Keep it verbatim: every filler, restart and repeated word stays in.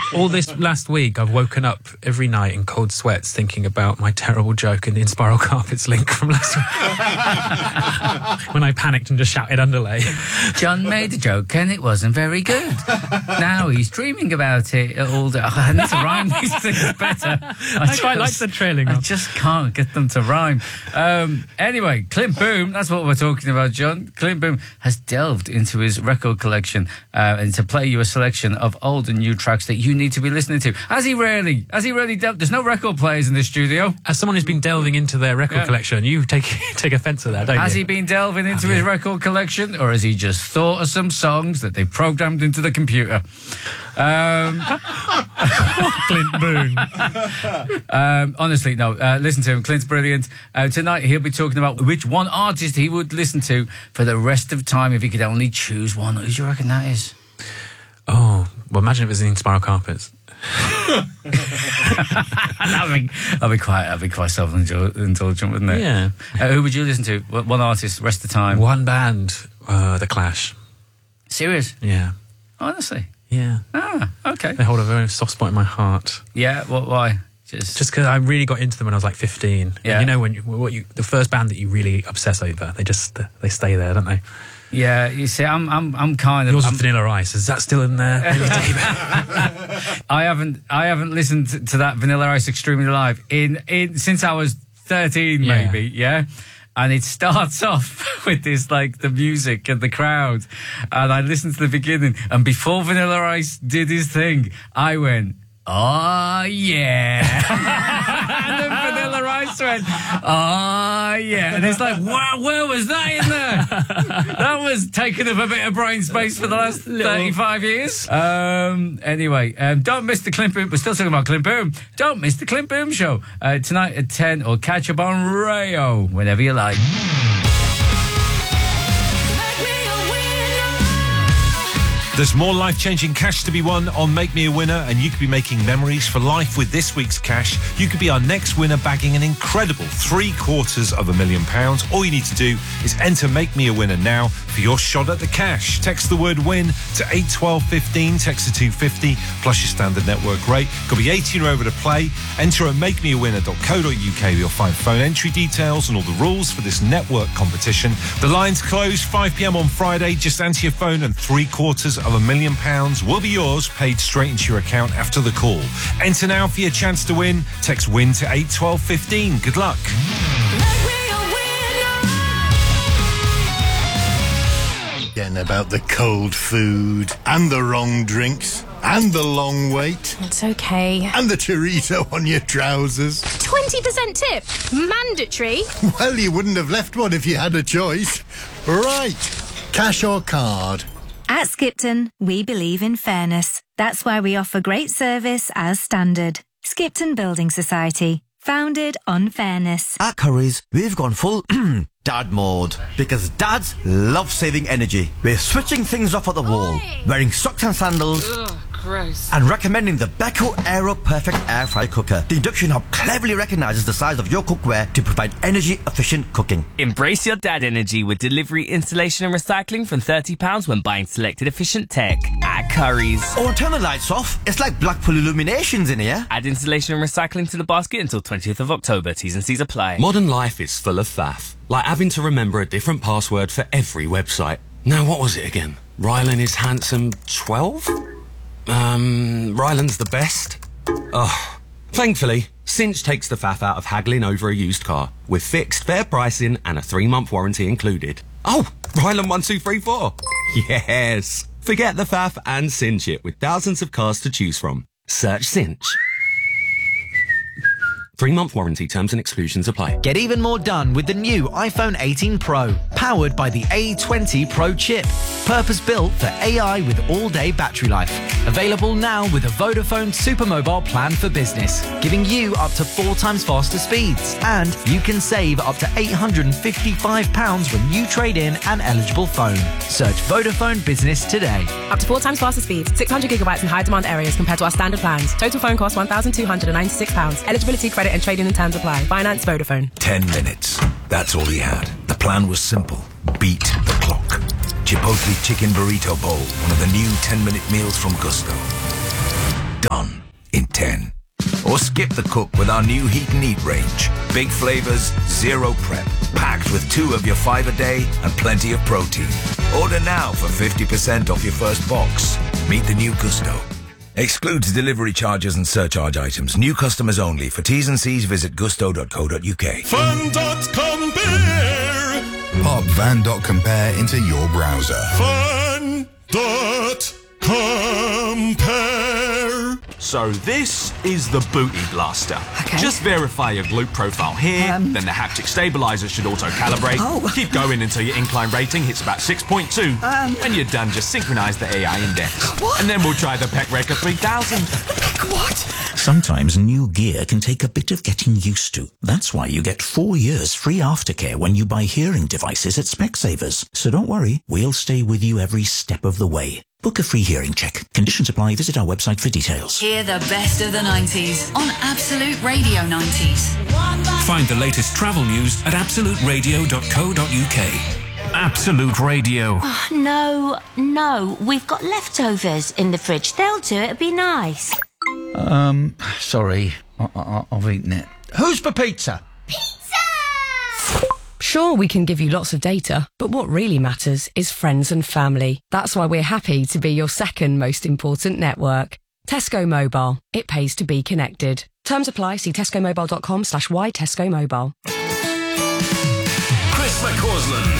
All this last week, I've woken up every night in cold sweats thinking about my terrible joke in the Inspiral Carpets link from last week. When I panicked and just shouted underlay. John made a joke and it wasn't very good. Now he's dreaming about it all day. I need to rhyme these things better. I, I just, quite like the trailing I off. just can't get them to rhyme. Um, anyway, Clint Boom, that's what we're talking about, John. Clint Boom has delved into his record collection uh, and to play you a selection of old and new tracks that you need to be listening to. Has he really? Has he really delved? There's no record players in the studio. As someone who's been delving into their record Yeah. collection, you take take offence to that, don't Has you? he been delving into Have his you? record collection, or has he just thought of some songs that they programmed into the computer? Um, Clint Boone. um, honestly, no. Uh, listen to him. Clint's brilliant. Uh, tonight he'll be talking about which one artist he would listen to for the rest of time if he could only choose one. Who do you reckon that is? Oh, well, imagine if it was in Inspiral Carpets. that'd, be, that'd be quite, that'd be quite self-indulgent, wouldn't it? Yeah. Uh, who would you listen to? What- One artist, rest of the time. One band, uh, The Clash. Serious? Yeah. Honestly? Yeah. Ah, okay. They hold a very soft spot in my heart. Yeah. What? Why? Just, Just because I really got into them when I was like fifteen. Yeah. And you know, when you, what you, the first band that you really obsess over, they just they stay there, don't they? yeah. You see, I'm, I'm, I'm kind of. Yours I'm, was Vanilla Ice. Is that still in there? I haven't, I haven't listened to, to that Vanilla Ice Extremely Live in, in since I was thirteen, Yeah. maybe. Yeah. And it starts off with this, like, the music and the crowd. And I listened to the beginning. And before Vanilla Ice did his thing, I went, oh, yeah. And then Vanilla Ice went, oh, yeah. And it's like, wow, where was that in there? That was taking up a bit of brain space for the last thirty-five years. Um, anyway, um, don't miss the Clint Boom. We're still talking about Clint Boom. Don't miss the Clint Boom show uh, tonight at ten, or catch up on Rayo whenever you like. There's more life-changing cash to be won on Make Me a Winner, and you could be making memories for life with this week's cash. You could be our next winner, bagging an incredible three quarters of a million pounds. All you need to do is enter Make Me a Winner now for your shot at the cash. Text the word WIN to eight twelve fifteen, text to two fifty plus your standard network rate. Could be eighteen or over to play. Enter at make me a winner dot co dot uk where you'll find phone entry details and all the rules for this network competition. The lines close five p.m. on Friday. Just answer your phone and three quarters of a million pounds will be yours, paid straight into your account after the call. Enter now for your chance to win. Text WIN to eight twelve fifteen. Good luck. Getting about the cold food and the wrong drinks and the long wait It's okay. and the chorizo on your trousers. twenty percent tip. Mandatory. Well, you wouldn't have left one if you had a choice. Right, cash or card? At Skipton, we believe in fairness. That's why we offer great service as standard. Skipton Building Society, founded on fairness. At Currys, we've gone full dad mode because dads love saving energy. We're switching things off at the wall, wearing socks and sandals, Ugh, gross. and recommending the Beko Aero Perfect Air Fry Cooker. The induction hob cleverly recognises the size of your cookware to provide energy-efficient cooking. Embrace your dad energy with delivery, installation and recycling from thirty pounds when buying selected efficient tech at Currys. Oh, and turn the lights off. It's like Blackpool Illuminations in here. Add installation and recycling to the basket until twentieth of October. T's and C's apply. Modern life is full of faff, like having to remember a different password for every website. Now, what was it again? Rylan is handsome twelve? Um, Rylan's the best? Oh, thankfully, Cinch takes the faff out of haggling over a used car, with fixed, fair pricing and a three-month warranty included. Oh, Rylan one two three four. Yes! Forget the faff and cinch it with thousands of cars to choose from. Search Cinch. Three-month warranty, terms and exclusions apply. Get even more done with the new iPhone eighteen Pro, powered by the A twenty Pro chip. Purpose-built for A I with all-day battery life. Available now with a Vodafone Supermobile plan for business, giving you up to four times faster speeds. And you can save up to eight hundred fifty-five pounds when you trade in an eligible phone. Search Vodafone Business today. Up to four times faster speeds, six hundred gigabytes in high demand areas compared to our standard plans. Total phone cost one thousand two hundred ninety-six pounds. Eligibility, credit and trading and terms apply. Finance Vodafone. Ten minutes. That's all he had. The plan was simple. Beat the clock. Chipotle Chicken Burrito Bowl. One of the new ten minute meals from Gusto. Done. Or skip the cook with our new Heat and Eat range. Big flavors, zero prep, packed with two of your five a day and plenty of protein. Order now for fifty percent off your first box. Meet the new Gusto. Excludes delivery charges and surcharge items. New customers only. For T's and C's, visit gusto dot co dot uk. Fun dot compare. Pop van dot compare into your browser. Fun dot compare. So this is the Booty Blaster. Okay. Just verify your glute profile here, Um. then the haptic stabilizer should auto-calibrate. Oh. Keep going until your incline rating hits about six point two. Um. When you're done, just synchronize the A I index. What? And then we'll try the P E C Record three thousand. What? Sometimes new gear can take a bit of getting used to. That's why you get four years free aftercare when you buy hearing devices at Specsavers. So don't worry, we'll stay with you every step of the way. Book a free hearing check. Conditions apply. Visit our website for details. Hear the best of the nineties on Absolute Radio nineties. Find the latest travel news at absolute radio dot co dot uk. Absolute Radio. Oh, no, no, we've got leftovers in the fridge. They'll do it. It'd be nice. Um, sorry, I, I, I've eaten it. Who's for pizza? Sure, we can give you lots of data, but what really matters is friends and family. That's why we're happy to be your second most important network. Tesco Mobile. It pays to be connected. Terms apply. See tesco mobile dot com slash y tesco mobile. Chris McCausland.